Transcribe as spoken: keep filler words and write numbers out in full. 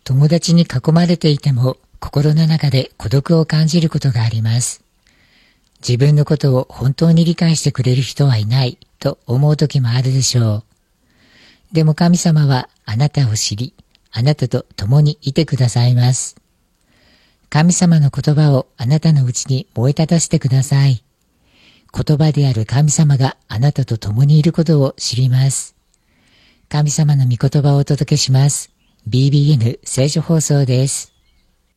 友達に囲まれていても心の中で孤独を感じることがあります。自分のことを本当に理解してくれる人はいないと思う時もあるでしょう。でも神様はあなたを知り、あなたと共にいてくださいます。神様の言葉をあなたのうちに燃え立たせてください。言葉である神様があなたと共にいることを知ります。神様の御言葉をお届けします。ビービーエヌ 聖書放送です。